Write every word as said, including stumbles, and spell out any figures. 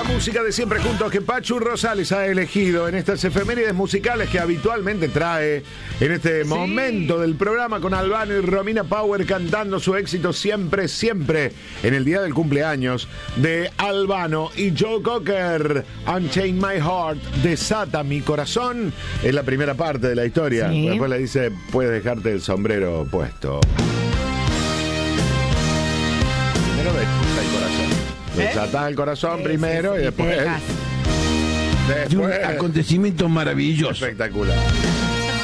música de Siempre Juntos que Pachu Rosales ha elegido en estas efemérides musicales que habitualmente trae en este sí. momento del programa con Albano y Romina Power cantando su éxito Siempre, Siempre en el día del cumpleaños de Albano y Joe Cocker. Unchain My Heart, desata mi corazón, es la primera parte de la historia. Sí. Después le dice, puedes dejarte el sombrero puesto. Primero desata el corazón. Desatás el corazón ¿Eh? primero sí, sí, y después... después... Un acontecimiento maravilloso. Espectacular.